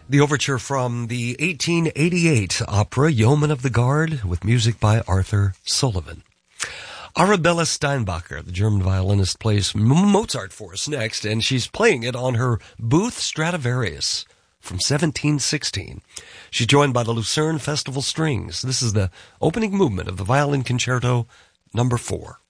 The overture from the 1888 opera Yeoman of the Guard with music by Arthur Sullivan. Arabella Steinbacher, the German violinist, plays Mozart for us next, and she's playing it on her Booth Stradivarius from 1716. She's joined by the Lucerne Festival Strings. This is the opening movement of the Violin Concerto No. 4.